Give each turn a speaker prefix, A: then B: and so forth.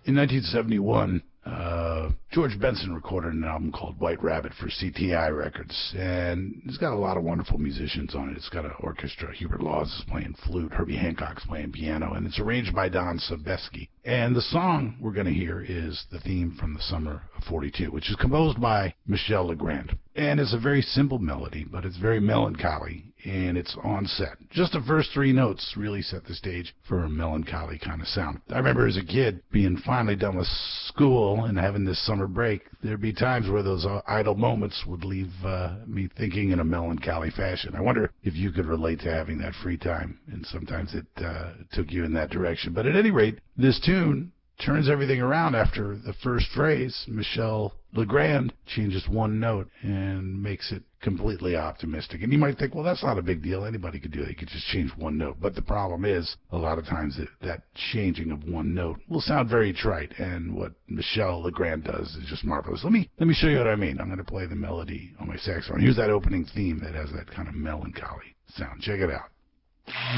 A: In 1971, George Benson recorded an album called White Rabbit for CTI Records, and it's got a lot of wonderful musicians on it. It's got an orchestra. Hubert Laws is playing flute, Herbie Hancock's playing piano, and it's arranged by Don Sebesky. And the song we're going to hear is the theme from the summer of 42, which is composed by Michel Legrand. And it's a very simple melody, but it's very melancholy, and it's on set. Just the first three notes really set the stage for a melancholy kind of sound. I remember as a kid being finally done with school and having this summer break, there'd be times where those idle moments would leave me thinking in a melancholy fashion. I wonder if you could relate to having that free time, and sometimes it took you in that direction. But at any rate, this tune turns everything around after the first phrase. Michel Legrand changes one note and makes it completely optimistic. And you might think, well, that's not a big deal. Anybody could do it. You could just change one note. But the problem is, a lot of times that changing of one note will sound very trite. And what Michel Legrand does is just marvelous. Let me show you what I mean. I'm going to play the melody on my saxophone. Here's that opening theme that has that kind of melancholy sound. Check it out.